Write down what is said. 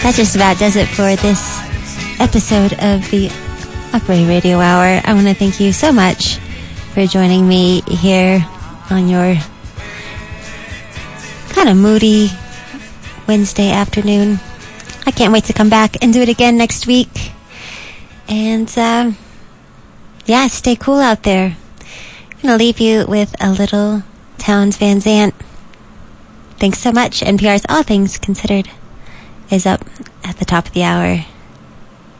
That just about does it for this episode of the Upright Radio Hour. I want to thank you so much for joining me here on your kind of moody Wednesday afternoon. I can't wait to come back and do it again next week. And, yeah, stay cool out there. I'm going to leave you with a little Townes Van Zandt. Thanks so much. NPR's All Things Considered is up at the top of the hour.